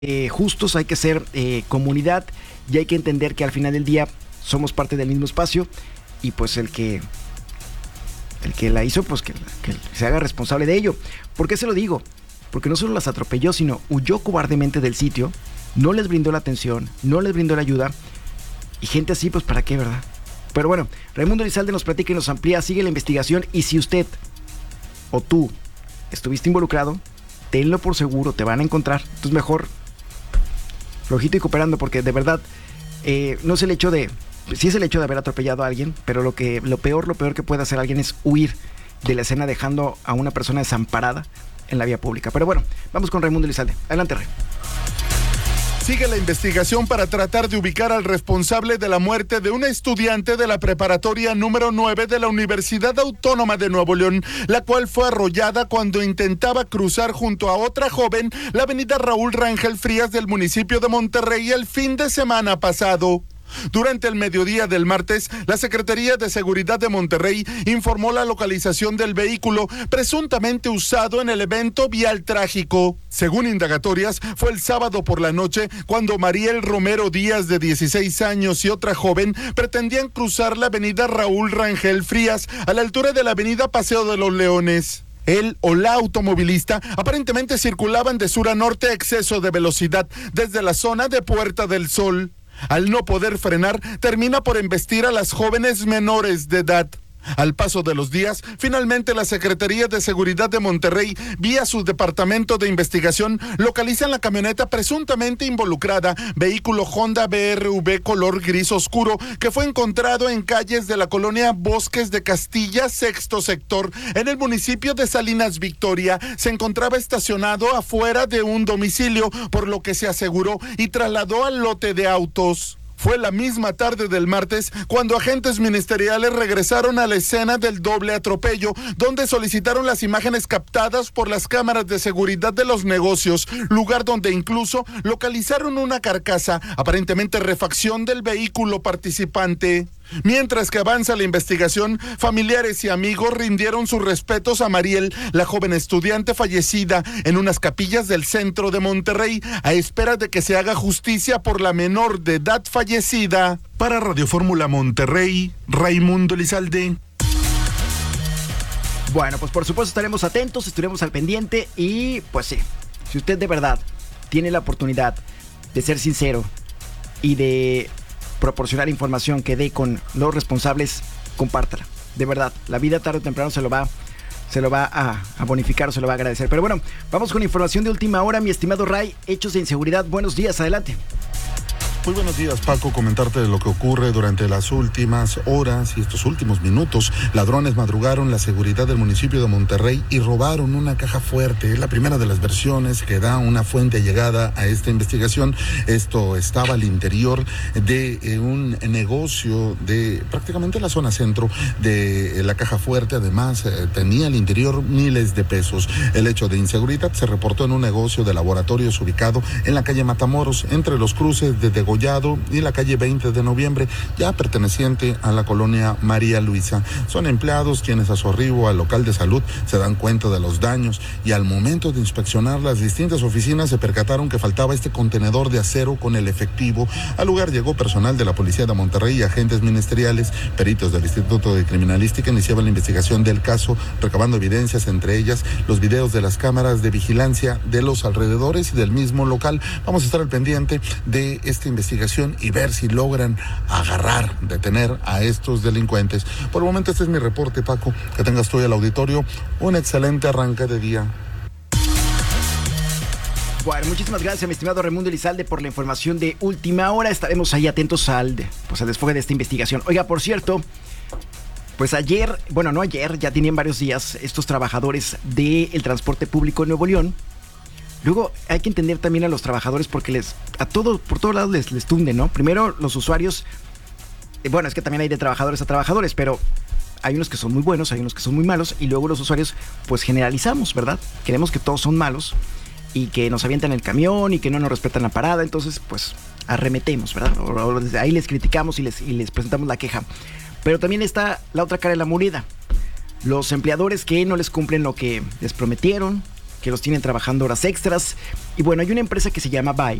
justos, hay que ser comunidad y hay que entender que al final del día somos parte del mismo espacio y pues el que la hizo, pues que se haga responsable de ello. ¿Por qué se lo digo? Porque no solo las atropelló, sino huyó cobardemente del sitio, no les brindó la atención, no les brindó la ayuda, y gente así, pues ¿para qué, verdad? Pero bueno, Raimundo Elizalde nos platica y nos amplía, sigue la investigación, y si usted o tú estuviste involucrado, tenlo por seguro, te van a encontrar. Entonces mejor flojito y cooperando, porque de verdad no es el hecho de, sí es el hecho de haber atropellado a alguien, pero lo peor que puede hacer alguien es huir de la escena dejando a una persona desamparada en la vía pública. Pero bueno, vamos con Raimundo Elizalde. Adelante, Rey. Sigue la investigación para tratar de ubicar al responsable de la muerte de una estudiante de la preparatoria número 9 de la Universidad Autónoma de Nuevo León, la cual fue arrollada cuando intentaba cruzar junto a otra joven la avenida Raúl Rangel Frías del municipio de Monterrey el fin de semana pasado. Durante el mediodía del martes, la Secretaría de Seguridad de Monterrey informó la localización del vehículo presuntamente usado en el evento vial trágico. Según indagatorias, fue el sábado por la noche cuando Mariel Romero Díaz, de 16 años, y otra joven pretendían cruzar la avenida Raúl Rangel Frías a la altura de la avenida Paseo de los Leones. Él o la automovilista aparentemente circulaban de sur a norte a exceso de velocidad desde la zona de Puerta del Sol. Al no poder frenar, termina por embestir a las jóvenes menores de edad. Al paso de los días, finalmente la Secretaría de Seguridad de Monterrey, vía su departamento de investigación, localizan la camioneta presuntamente involucrada, vehículo Honda BRV color gris oscuro, que fue encontrado en calles de la colonia Bosques de Castilla, sexto sector, en el municipio de Salinas Victoria. Se encontraba estacionado afuera de un domicilio, por lo que se aseguró y trasladó al lote de autos. Fue la misma tarde del martes cuando agentes ministeriales regresaron a la escena del doble atropello, donde solicitaron las imágenes captadas por las cámaras de seguridad de los negocios, lugar donde incluso localizaron una carcasa, aparentemente refacción del vehículo participante. Mientras que avanza la investigación, familiares y amigos rindieron sus respetos a Mariel, la joven estudiante fallecida, en unas capillas del centro de Monterrey, a espera de que se haga justicia por la menor de edad fallecida. Para Radio Fórmula Monterrey, Raimundo Elizalde. Bueno, pues por supuesto estaremos atentos, estaremos al pendiente y pues sí, si usted de verdad tiene la oportunidad de ser sincero y de proporcionar información que dé con los responsables, compártala. De verdad, la vida tarde o temprano se lo va a bonificar o se lo va a agradecer. Pero bueno, vamos con información de última hora, mi estimado Ray. Hechos de inseguridad, buenos días, adelante. Muy buenos días, Paco. Comentarte de lo que ocurre durante las últimas horas y estos últimos minutos. Ladrones madrugaron la seguridad del municipio de Monterrey y robaron una caja fuerte. Es la primera de las versiones que da una fuente allegada a esta investigación. Esto estaba al interior de un negocio de prácticamente la zona centro de la caja fuerte. Además, tenía al interior miles de pesos. El hecho de inseguridad se reportó en un negocio de laboratorios ubicado en la calle Matamoros, entre los cruces de Degollado y la calle 20 de noviembre, ya perteneciente a la colonia María Luisa. Son empleados quienes a su arribo al local de salud se dan cuenta de los daños y al momento de inspeccionar las distintas oficinas se percataron que faltaba este contenedor de acero con el efectivo. Al lugar llegó personal de la Policía de Monterrey y agentes ministeriales. Peritos del Instituto de Criminalística iniciaban la investigación del caso, recabando evidencias, entre ellas los videos de las cámaras de vigilancia de los alrededores y del mismo local. Vamos a estar al pendiente de esta investigación y ver si logran detener a estos delincuentes. Por el momento este es mi reporte, Paco. Que tengas tú y el auditorio un excelente arranque de día. Bueno, muchísimas gracias, mi estimado Raimundo Elizalde, por la información de última hora. Estaremos ahí atentos al desfogue de esta investigación. Oiga, por cierto, pues ya tenían varios días estos trabajadores del transporte público en Nuevo León. Luego hay que entender también a los trabajadores porque por todos lados les tunden, ¿no? Primero los usuarios, es que también hay de trabajadores a trabajadores, pero hay unos que son muy buenos, hay unos que son muy malos, y luego los usuarios pues generalizamos, ¿verdad? Queremos que todos son malos y que nos avientan el camión y que no nos respetan la parada, entonces pues arremetemos, ¿verdad? O ahí les criticamos y les presentamos la queja. Pero también está la otra cara de la moneda, los empleadores que no les cumplen lo que les prometieron, que los tienen trabajando horas extras. Y bueno, hay una empresa que se llama Buy,